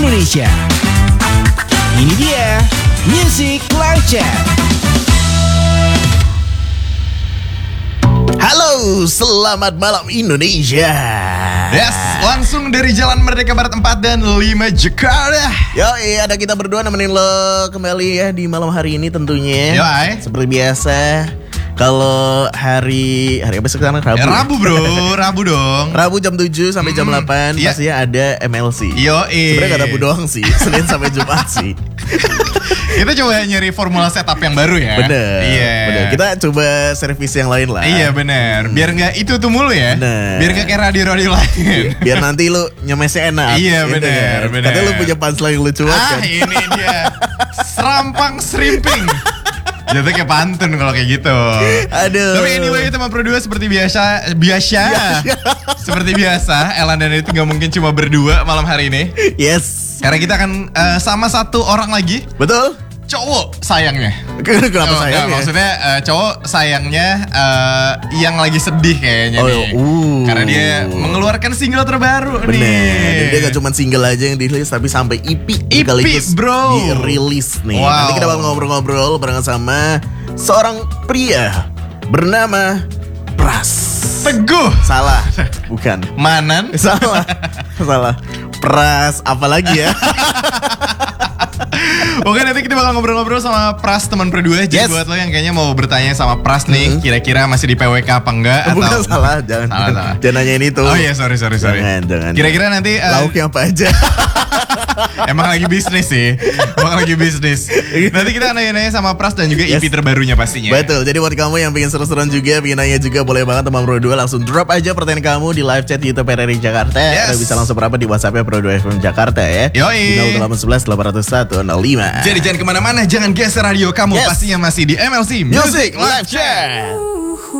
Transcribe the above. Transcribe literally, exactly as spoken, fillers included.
Indonesia. Ini dia Music Live Chat. Halo, selamat malam Indonesia. Yes, langsung dari Jalan Merdeka Barat empat dan lima Jakarta. Yoi, ada kita berdua nemenin lo kembali ya di malam hari ini tentunya. Yoi. Seperti biasa. Kalau hari hari apa sekarang? Rabu. Ya, Rabu bro, Rabu dong. Rabu jam tujuh sampai jam Hmm, delapan iya. pastinya ada M L C. Yoi. Sebenarnya gak Rabu doang sih, Senin sampai Jumat sih. Kita coba nyari formula setup yang baru ya. Bener. Iya. Bener. Kita coba servis yang lain lah. Iya bener. Biar nggak itu tuh mulu ya. Bener. Biar nggak kayak radio-radio lain. Biar nanti lu nyemesnya enak. Iya, gitu bener, kan. bener. Katanya lu punya punchline yang lucu banget Ah kan. ini dia. Serampang Shrimping. Jatuh kayak pantun kalau kayak gitu. Aduh. Tapi anyway teman berdua seperti biasa, biasa, seperti biasa. Elan dan itu nggak mungkin cuma berdua malam hari ini. Yes. Karena kita akan eh, sama satu orang lagi, Betul? cowok sayangnya. Kenapa Oh, sayang enggak, ya? maksudnya eh, cowok sayangnya eh, yang lagi sedih kayaknya Oh, nih. uh. Karena dia mengeluarkan single terbaru Bener. Dan dia nih. gak cuma single aja yang dirilis, tapi sampai E P E P, sekaligus bro. dirilis nih. Wow. Nanti kita bakal ngobrol-ngobrol bareng sama seorang pria bernama Pras. Teguh. Salah, bukan. Manan. Salah, salah. Pras apa lagi ya? Oke, nanti kita bakal ngobrol-ngobrol sama Pras teman berdua. Jadi Yes. buat lo yang kayaknya mau bertanya sama Pras nih, Mhm. kira-kira masih di P W K apa enggak? Bukan atau salah, jangan. Salah, salah. Jangan nanyain itu. Oh iya, sorry sorry sorry. Jangan, jangan. Kira-kira nanti eh, Lauknya apa aja? emang lagi bisnis sih. Emang lagi bisnis. Nanti kita nanya-nanya sama Pras dan juga E P Yes. terbarunya pastinya. Betul, jadi buat kamu yang pengen seru-seruan juga, pengen nanya juga, boleh banget teman Pro dua langsung drop aja pertanyaan kamu di live chat YouTube R R I Jakarta. Yes. Atau bisa langsung berapa di WhatsApp-nya Pro dua F M Jakarta ya. Yoi. Di nol delapan satu satu delapan nol satu nol lima. Jadi jangan kemana-mana, jangan geser radio kamu. Yes. Pastinya masih di M L C Music Live Chat.